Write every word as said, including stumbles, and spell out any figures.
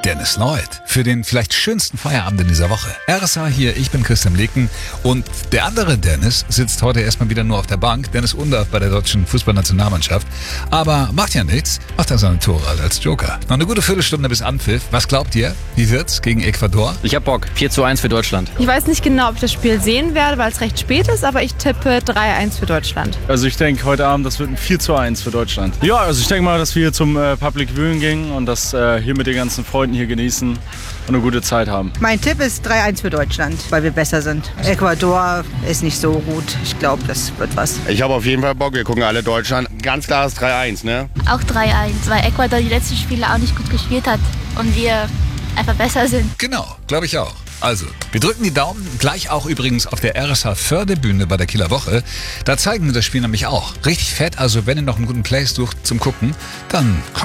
Dennis Lloyd für den vielleicht schönsten Feierabend in dieser Woche. R S A hier, ich bin Christian Leken und der andere Dennis sitzt heute erstmal wieder nur auf der Bank. Dennis Undaff bei der deutschen Fußballnationalmannschaft. Aber macht ja nichts, macht er seine Tore als Joker. Noch eine gute Viertelstunde bis Anpfiff. Was glaubt ihr? Wie wird's gegen Ecuador? Ich hab Bock. vier zu eins für Deutschland. Ich weiß nicht genau, ob ich das Spiel sehen werde, weil es recht spät ist, aber ich tippe drei eins für Deutschland. Also ich denke heute Abend, das wird ein vier zu eins für Deutschland. Ja, also ich denke mal, dass wir hier zum äh, Public Viewing gingen und das äh, hier mit den ganzen Freunden hier genießen und eine gute Zeit haben. Mein Tipp ist drei eins für Deutschland, weil wir besser sind. Ecuador ist nicht so gut. Ich glaube, das wird was. Ich habe auf jeden Fall Bock. Wir gucken alle Deutschland. Ganz klares drei eins, ne? Auch drei eins, weil Ecuador die letzten Spiele auch nicht gut gespielt hat und wir einfach besser sind. Genau, glaube ich auch. Also, wir drücken die Daumen, gleich auch übrigens auf der R S A-Förderbühne bei der Kieler Woche. Da zeigen wir das Spiel nämlich auch. Richtig fett, also wenn ihr noch einen guten Place sucht zum Gucken, dann kommt